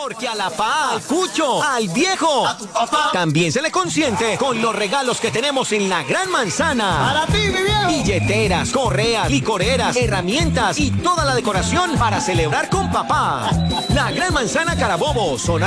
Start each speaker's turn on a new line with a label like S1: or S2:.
S1: Porque a la pa, al cucho, al viejo, también se le consiente con los regalos que tenemos en la Gran Manzana.
S2: ¡Para ti, mi viejo!
S1: Billeteras, correas, licoreras, herramientas y toda la decoración para celebrar con papá. La Gran Manzana Carabobo, zona